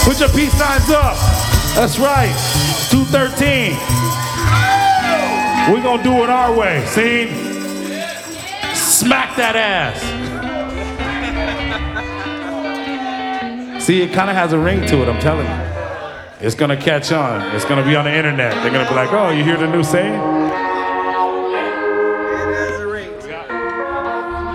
Put your peace signs up. That's right. 213. We're gonna do it our way. See? Smack that ass. See, it kind of has a ring to it, I'm telling you. It's gonna catch on. It's gonna be on the internet. They're gonna be like, oh, you hear the new saying?